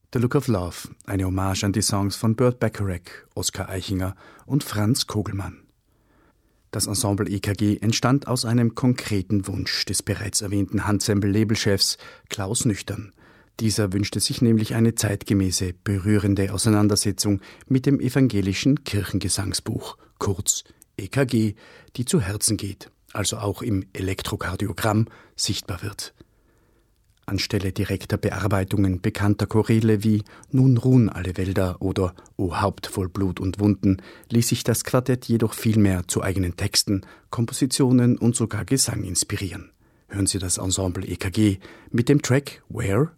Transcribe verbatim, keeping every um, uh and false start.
The Look of Love, eine Hommage an die Songs von Burt Bacharach, Oskar Eichinger und Franz Kogelmann. Das Ensemble E K G entstand aus einem konkreten Wunsch des bereits erwähnten Ensemble-Labelchefs Klaus Nüchtern. Dieser wünschte sich nämlich eine zeitgemäße, berührende Auseinandersetzung mit dem evangelischen Kirchengesangsbuch, kurz E K G, die zu Herzen geht, also auch im Elektrokardiogramm sichtbar wird. Anstelle direkter Bearbeitungen bekannter Choräle wie »Nun ruhen alle Wälder« oder »O Haupt voll Blut und Wunden« ließ sich das Quartett jedoch vielmehr zu eigenen Texten, Kompositionen und sogar Gesang inspirieren. Hören Sie das Ensemble E K G mit dem Track »Where?«